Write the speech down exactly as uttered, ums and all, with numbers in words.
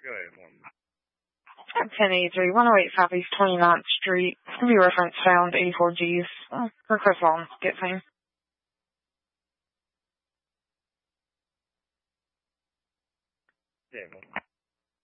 Go ahead, one. ten eighty-three, one oh eight Southeast twenty-ninth Street. View reference found, eighty-four G's. Uh, request long, get same. Yeah, one.